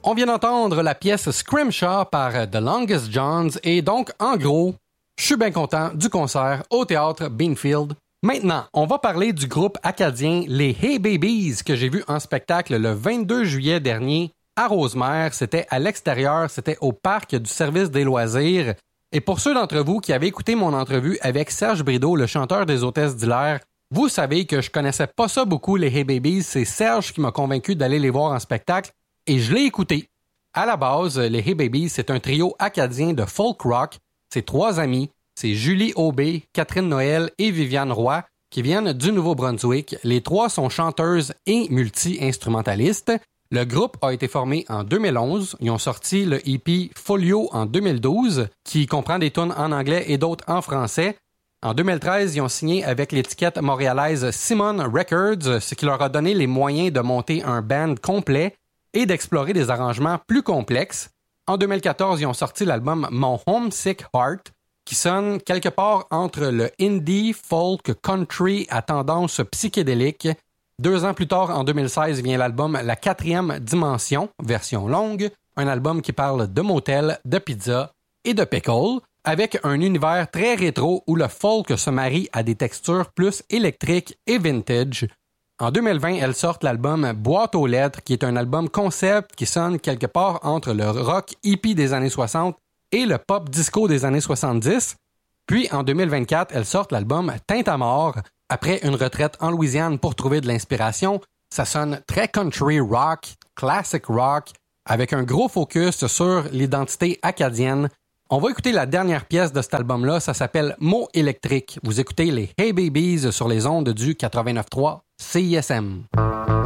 On vient d'entendre la pièce Scrimshaw par The Longest Johns et donc, en gros, je suis bien content du concert au théâtre Beanfield. Maintenant, on va parler du groupe acadien Les Hey Babies que j'ai vu en spectacle le 22 juillet dernier à Rosemère. C'était à l'extérieur, c'était au parc du service des loisirs. Et pour ceux d'entre vous qui avaient écouté mon entrevue avec Serge Brideau, le chanteur des Hôtesses d'Hilaire, vous savez que je connaissais pas ça beaucoup, les Hey Babies. C'est Serge qui m'a convaincu d'aller les voir en spectacle et je l'ai écouté. À la base, les Hey Babies, c'est un trio acadien de folk rock. C'est 3 amis. C'est Julie Aubé, Catherine Noël et Viviane Roy qui viennent du Nouveau-Brunswick. Les 3 sont chanteuses et multi-instrumentalistes. Le groupe a été formé en 2011. Ils ont sorti le EP Folio en 2012 qui comprend des tunes en anglais et d'autres en français. En 2013, ils ont signé avec l'étiquette montréalaise Simon Records, ce qui leur a donné les moyens de monter un band complet et d'explorer des arrangements plus complexes. En 2014, ils ont sorti l'album Mon Homesick Heart, qui sonne quelque part entre le indie, folk, country à tendance psychédélique. 2 ans plus tard, en 2016, vient l'album La 4e Dimension, version longue, un album qui parle de motel, de pizza et de pickle, avec un univers très rétro où le folk se marie à des textures plus électriques et vintage. En 2020, elles sortent l'album Boîte aux lettres, qui est un album concept qui sonne quelque part entre le rock hippie des années 60 et le pop disco des années 70. Puis en 2024, elles sortent l'album Teinte à mort. Après une retraite en Louisiane pour trouver de l'inspiration, ça sonne très country rock, classic rock, avec un gros focus sur l'identité acadienne. On va écouter la dernière pièce de cet album-là, ça s'appelle Mots électriques. Vous écoutez les Hey Babies sur les ondes du 89.3 CISM.